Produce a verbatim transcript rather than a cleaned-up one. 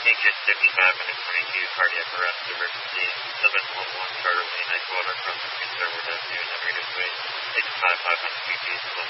Anchorage fifty-five minutes twenty-two, cardiac arrest, emergency, seven one one, charter lane, Edgewater, crossing three server, W, and Emirates Way, six five five hundred feet,